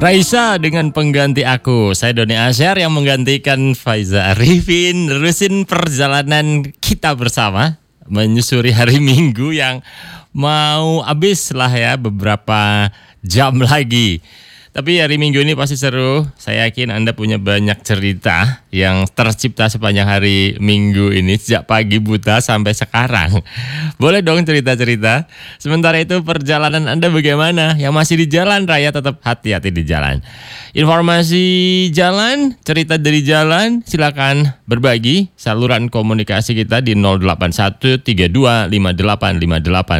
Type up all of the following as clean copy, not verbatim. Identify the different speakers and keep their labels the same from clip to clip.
Speaker 1: Raisa dengan pengganti aku. Saya Doni Asyar yang menggantikan Faiza Arifin. Terusin perjalanan kita bersama menyusuri hari Minggu yang mau habis lah ya, beberapa jam lagi. Tapi hari Minggu ini pasti seru. Saya yakin Anda punya banyak cerita yang tercipta sepanjang hari Minggu ini, sejak pagi buta sampai sekarang. Boleh dong cerita-cerita. Sementara itu perjalanan Anda bagaimana? Yang masih di jalan raya tetap hati-hati di jalan. Informasi jalan, cerita dari jalan, silakan berbagi. Saluran komunikasi kita di 081 32 58 58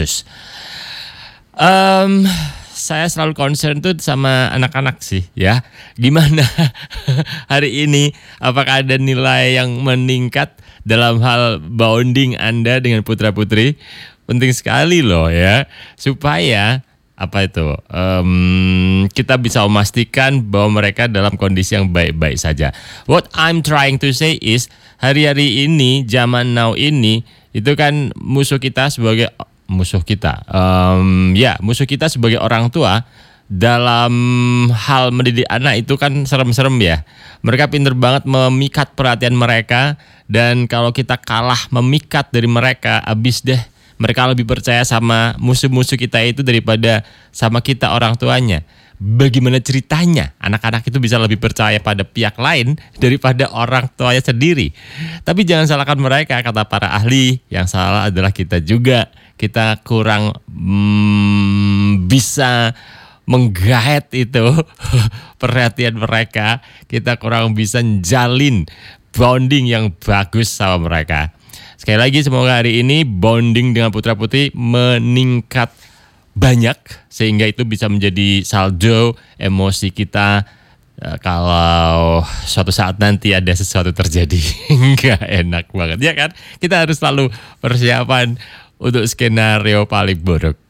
Speaker 1: 500. Saya selalu concern tuh sama anak-anak sih ya. Gimana hari ini? Apakah ada nilai yang meningkat dalam hal bonding Anda dengan putra-putri? Penting sekali loh ya. Supaya kita bisa memastikan bahwa mereka dalam kondisi yang baik-baik saja. What I'm trying to say is, hari-hari ini, zaman now ini, itu kan musuh kita sebagai musuh kita sebagai orang tua dalam hal mendidik anak itu kan serem-serem ya. Mereka pinter banget memikat perhatian mereka, dan kalau kita kalah memikat dari mereka, habis deh. Mereka lebih percaya sama musuh-musuh kita itu daripada sama kita orang tuanya. Bagaimana ceritanya anak-anak itu bisa lebih percaya pada pihak lain daripada orang tuanya sendiri? Tapi jangan salahkan mereka, kata para ahli. Yang salah adalah kita juga. Kita kurang bisa menggait itu perhatian mereka. Kita kurang bisa jalin bonding yang bagus sama mereka. Sekali lagi, semoga hari ini bonding dengan putra-putri meningkat banyak, sehingga itu bisa menjadi saldo emosi kita kalau suatu saat nanti ada sesuatu terjadi. Nggak enak banget ya kan. Kita harus selalu persiapan untuk skenario paling buruk.